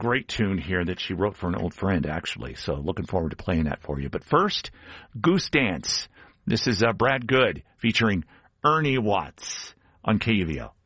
great tune here that she wrote for an old friend, actually. So looking forward to playing that for you. But first, Goose Dance. This is Brad Good featuring Ernie Watts on KUVO.